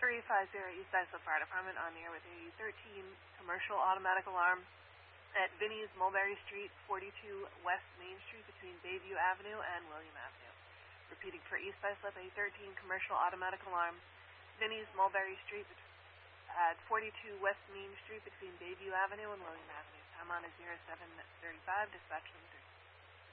350 East Islip Fire Department on the air with a 13 commercial automatic alarm at Vinnie's Mulberry Street, 42 West Main Street between Bayview Avenue and William Avenue. Repeating for East Islip, a 13 commercial automatic alarm, Vinnie's Mulberry Street at 42 West Main Street between Bayview Avenue and William Avenue. Time on is 0735, dispatch number 13.